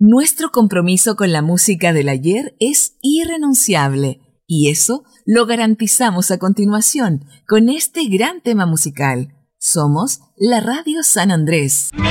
Nuestro compromiso con la música del ayer es irrenunciable y eso lo garantizamos a continuación con este gran tema musical. Somos la Radio San Andrés.